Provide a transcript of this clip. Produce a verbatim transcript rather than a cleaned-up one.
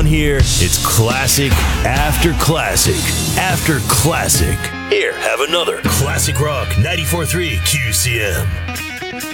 Around here, it's classic after classic after classic. Here, have another Classic Rock ninety-four point three Q C M.